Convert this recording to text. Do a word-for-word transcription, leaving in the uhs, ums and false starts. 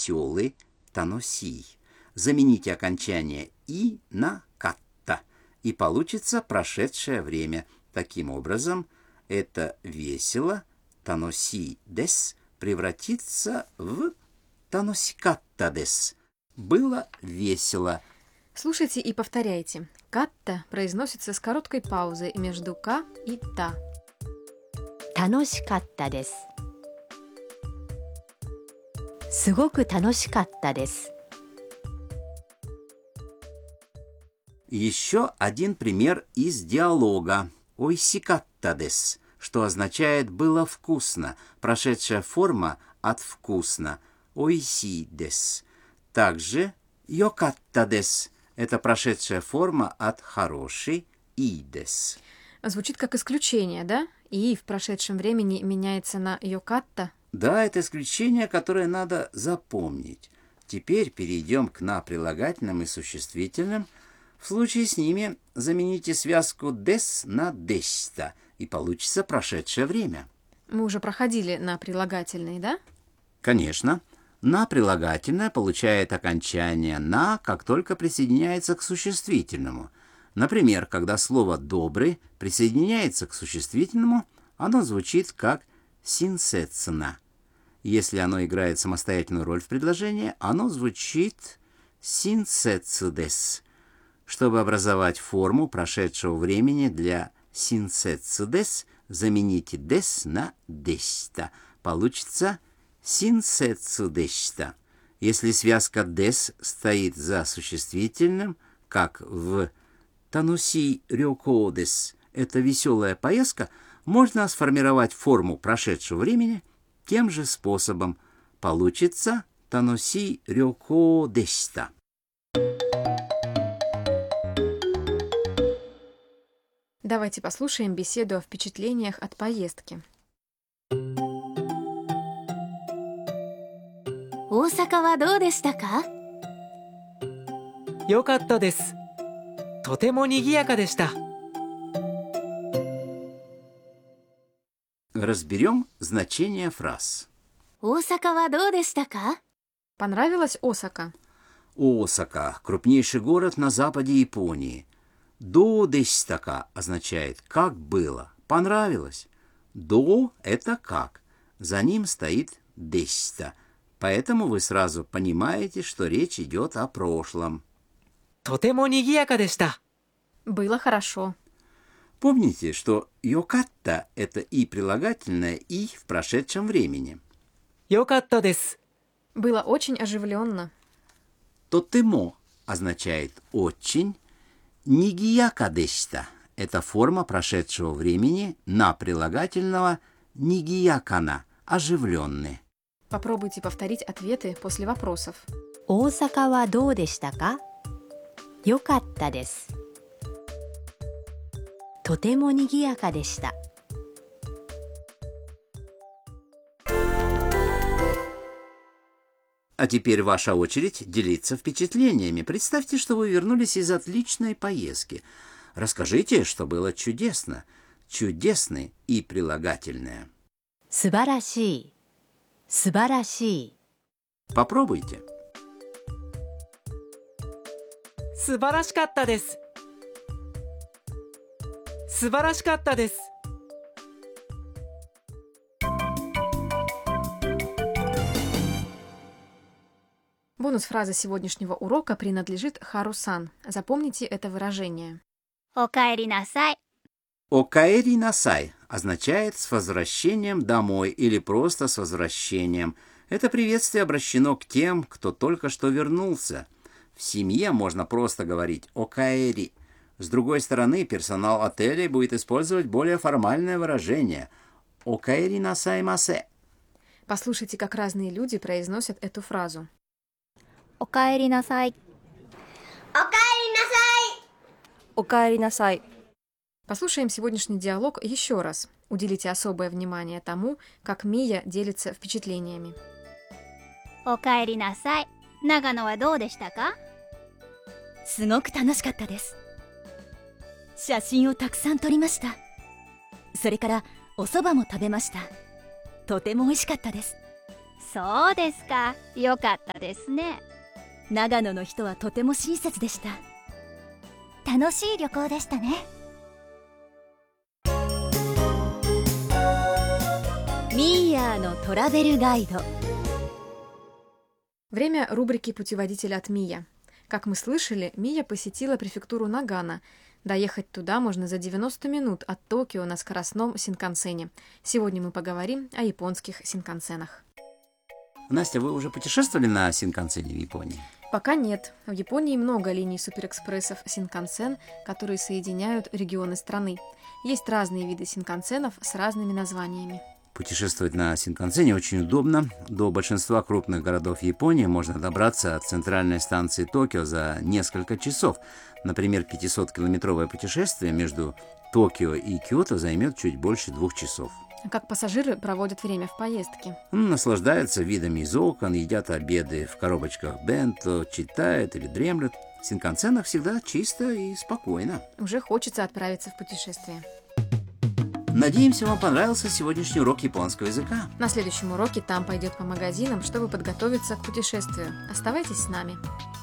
веселый, таносий. Замените окончание «и» на «катта», и получится прошедшее время. Таким образом, это весело, таноси дес, превратится в таносикатта дес. Было весело. Слушайте и повторяйте. Катта произносится с короткой паузой между «ка» и «та». Таношикатта дес. すごく楽しかったです。 Еще один пример из диалога. Ойсикатта дес, что означает «было вкусно». Прошедшая форма от «вкусно». Ойси дес. Также йокатта дес. Это прошедшая форма от «хороший» и дес. Звучит как исключение, да? И в прошедшем времени меняется на йокатта. Да, это исключение, которое надо запомнить. Теперь перейдем к «на» прилагательным и существительным. В случае с ними замените связку «дес» на «десьта», и получится прошедшее время. Мы уже проходили на прилагательные, да? Конечно. «На» прилагательное получает окончание «на», как только присоединяется к существительному. Например, когда слово «добрый» присоединяется к существительному, оно звучит как «синсетсна». Если оно играет самостоятельную роль в предложении, оно звучит «синсетсудес». Чтобы образовать форму прошедшего времени для «синсетсудес», замените «дес» на «десьта». Получится «синсетсудешьта». Если связка «дес» стоит за существительным, как в «тануси рёкодес» — это веселая поездка, можно сформировать форму прошедшего времени тем же способом. Получится «тануси рёкодешьта». Давайте послушаем беседу о впечатлениях от поездки. 大阪はどうでしたか? よかったです。とても賑やかでした。 Разберем значение фраз. 大阪はどうでしたか? Понравилась Осака? Осака – крупнейший город на западе Японии. До десьтака означает «как было», «понравилось». До – это «как». За ним стоит десьта. Поэтому вы сразу понимаете, что речь идет о прошлом. とても賑やかでした。 Было хорошо. Помните, что йокатта – это и прилагательное, и в прошедшем времени. よかったです。 Было очень оживленно. Тотемо означает «очень». Нигияка дешта – это форма прошедшего времени на прилагательного нигиякана – оживленный. Попробуйте повторить ответы после вопросов. 大阪はどうでしたか? よかったです。とても賑やかでした。 А теперь ваша очередь делиться впечатлениями. Представьте, что вы вернулись из отличной поездки. Расскажите, что было чудесно. Чудесный и прилагательное. 素晴らしい。素晴らしい。 Попробуйте. 素晴らしかったです。素晴らしかったです。 Бонус фразы сегодняшнего урока принадлежит Хару-сан. Запомните это выражение. おかえりなさい。 Окаэри насай означает «с возвращением домой» или просто «с возвращением». Это приветствие обращено к тем, кто только что вернулся. В семье можно просто говорить «окаэри». С другой стороны, персонал отеля будет использовать более формальное выражение «окаэри насай масе». Послушайте, как разные люди произносят эту фразу. おかえりなさい。 おかえりなさい。 おかえりなさい。 Послушаем сегодняшний диалог еще раз. Уделите особое внимание тому, как Мия делится впечатлениями. おかえりなさい。長野はどうでしたか? すごく楽しかったです。写真をたくさん撮りました。それからお蕎麦も食べました。とても美味しかったです。 そうですか。よかったですね。 長野の人はとても親切でした。楽しい旅行でしたね。ミーヤーのトラベルガイド。 Время рубрики «Путеводитель от Мия». Как мы слышали, Мия посетила префектуру Нагано. Доехать туда можно за девяносто минут от Токио на скоростном синкансене. Сегодня мы поговорим о японских синкансенах. Настя, вы уже путешествовали на синкансене в Японии? Пока нет. В Японии много линий суперэкспрессов синкансен, которые соединяют регионы страны. Есть разные виды синкансенов с разными названиями. Путешествовать на синкансене очень удобно. До большинства крупных городов Японии можно добраться от центральной станции Токио за несколько часов. Например, пятисоткилометровое путешествие между Токио и Киото займет чуть больше двух часов. Как пассажиры проводят время в поездке? Наслаждаются видами из окон, едят обеды в коробочках бенто, читают или дремлют. В синкансенах всегда чисто и спокойно. Уже хочется отправиться в путешествие. Надеемся, вам понравился сегодняшний урок японского языка. На следующем уроке Там пойдет по магазинам, чтобы подготовиться к путешествию. Оставайтесь с нами.